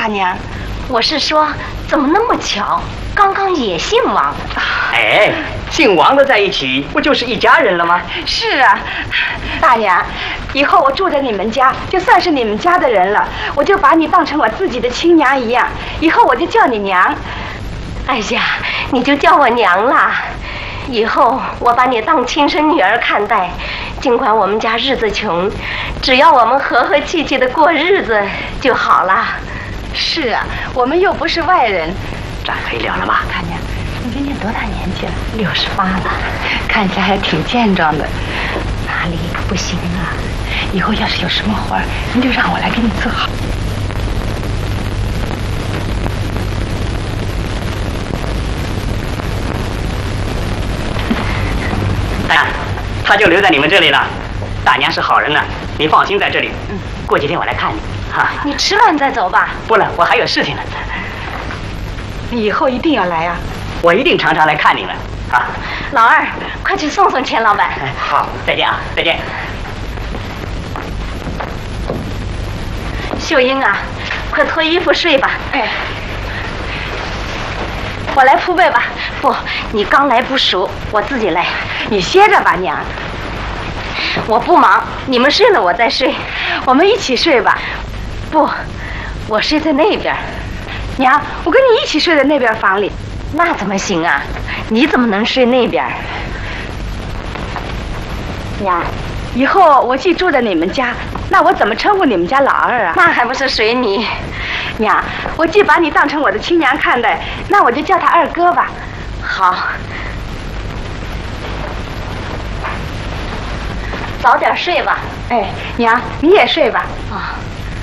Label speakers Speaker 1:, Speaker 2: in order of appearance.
Speaker 1: 大娘？
Speaker 2: 我是说，怎么那么巧，刚刚也姓王？
Speaker 3: 哎，姓王的在一起，不就是一家人了吗？
Speaker 1: 是啊，大娘，以后我住在你们家，就算是你们家的人了，我就把你当成我自己的亲娘一样，以后我就叫你娘。
Speaker 2: 哎呀，你就叫我娘啦。以后我把你当亲生女儿看待，尽管我们家日子穷，只要我们和和气气的过日子就好了。
Speaker 1: 是啊，我们又不是外人。
Speaker 3: 咱可以了了吧？
Speaker 1: 大娘，你今年多大年纪了？68了，看起来还挺健壮的。哪里不行啊？以后要是有什么活儿，您就让我来给你做好。
Speaker 3: 大娘，他就留在你们这里了。大娘是好人呢，你放心在这里。过几天我来看你。哈，
Speaker 2: 你吃了你再走吧。
Speaker 3: 不了，我还有事情呢。
Speaker 1: 你以后一定要来啊！
Speaker 3: 我一定常常来看你们。啊，
Speaker 2: 老二，快去送送钱老板。
Speaker 3: 好，再见啊，再见。
Speaker 2: 秀英啊，快脱衣服睡吧。
Speaker 1: 哎，我来铺被吧。
Speaker 2: 不，你刚来不熟，我自己来。
Speaker 1: 你歇着吧，娘。
Speaker 2: 我不忙，你们睡了我再睡。
Speaker 1: 我们一起睡吧。
Speaker 2: 不，我睡在那边。
Speaker 1: 娘，我跟你一起睡在那边房里。
Speaker 2: 那怎么行啊？你怎么能睡那边？
Speaker 1: 娘，以后我既住在你们家，那我怎么称呼你们家老二啊？
Speaker 2: 那还不是随你。
Speaker 1: 娘，我既把你当成我的亲娘看待，那我就叫他二哥吧。
Speaker 2: 好，早点睡吧。
Speaker 1: 哎，娘，你也睡吧。
Speaker 2: 啊。